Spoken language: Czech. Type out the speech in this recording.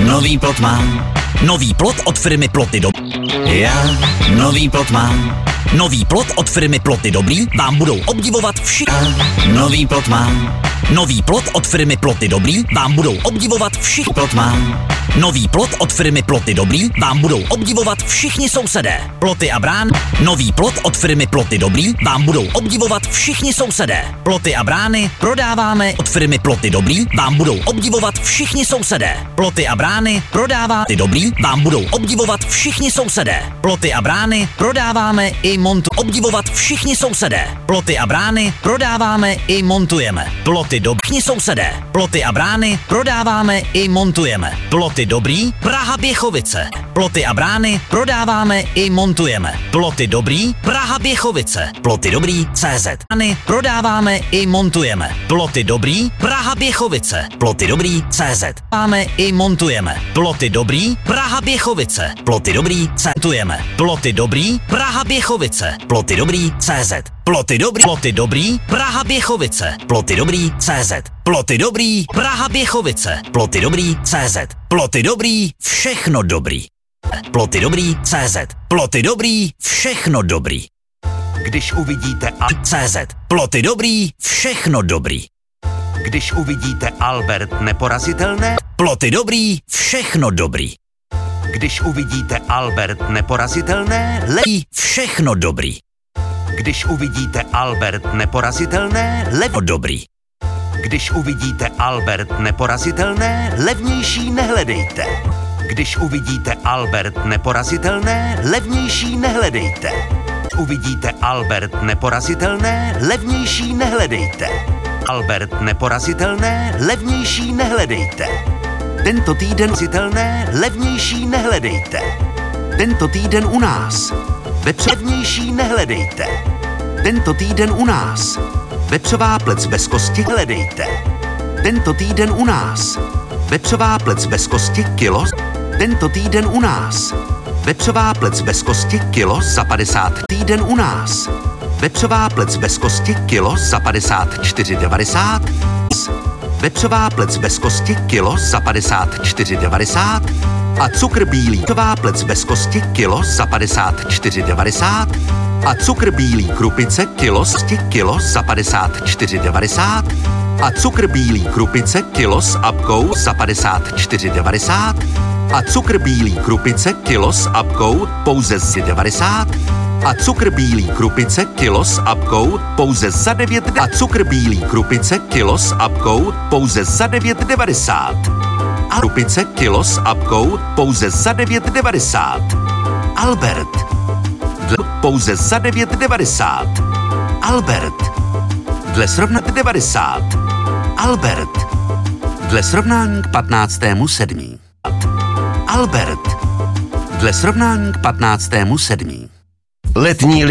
nový plot mám. Nový plot od firmy Ploty Dobrý. Já nový plot mám. Nový plot od firmy Ploty Dobrý vám budou obdivovat všichni. Nový plot mám. Nový plot od firmy Ploty Dobrý vám budou obdivovat všichni. Plot mám. Nový plot od firmy Ploty Dobrý vám budou obdivovat všichni sousedé. Ploty a brán. Nový plot od firmy Ploty Dobrý vám budou obdivovat všichni sousedé. Ploty a brány prodáváme od firmy Ploty Dobrý vám budou obdivovat všichni sousedé. Ploty a brány prodáváme Dobrý vám budou obdivovat všichni sousedé. Ploty a brány prodáváme i obdivovat všichni sousedé. Ploty a brány prodáváme i montujeme. Ploty Dobrý sousedé. Ploty a brány prodáváme i montujeme. Ploty Dobrý Praha Běchovice. Ploty a brány prodáváme i montujeme. Ploty Dobrý Praha Běchovice. Ploty Dobrý CZ. Prodáváme i montujeme. Ploty Dobrý Praha Běchovice. Ploty Dobrý CZ. Máme i montujeme. Ploty Dobrý Praha Běchovice. Ploty Dobrý centujeme. Ploty Dobrý Praha Běchovice. Ploty Dobrý CZ. Ploty Dobrý. Ploty Dobrý Praha Běchovice. Ploty Dobrý CZ. Ploty Dobrý Praha Běchovice. Ploty Dobrý CZ. Ploty Dobrý všechno dobrý. Ploty Dobrý CZ. Ploty Dobrý všechno dobrý. Když uvidíte CZ. Ploty Dobrý všechno dobrý. Když uvidíte Albert Neporazitelné. Ploty Dobrý všechno dobrý. Když uvidíte Albert Neporazitelné. Všechno dobrý. Když uvidíte Albert Neporazitelné. Dobrý. Když uvidíte Albert Neporazitelné, levnější nehledejte. Když uvidíte Albert Neporazitelné, levnější nehledejte. Uvidíte Albert Neporazitelné, levnější nehledejte. Albert Neporazitelné, levnější nehledejte. Tento týden levnější nehledejte. Tento týden u nás. Levnější nehledejte. Tento týden u nás. Vepřová plec bez kosti hledejte. Tento týden u nás. Vepřová plec bez kosti kilo. Tento týden u nás. Vepřová plec bez kosti kilo za 50. Týden u nás. Vepřová plec bez kosti kilo za 54,90. Vepřová plec bez kosti kilo za 54,90. A cukr bílý. Vepřová plec bez kosti kilo za 54,90. A cukr bílý krupice kilo za 54,90. A cukr bílý krupice kilo s apkou za 54,90. A cukr bílý krupice kilo s apkou pouze z 90. A cukr bílý krupice kilo s apkou pouze za 9. A cukr bílý krupice kilo s apkou pouze za 9,90. A krupice kilo s apkou pouze za 9,90. Albert pouze za 9,90. Albert. Dle srovnání 90. Albert. Dle srovnání k 15.7. Albert. Dle srovnání k 15.7. Letní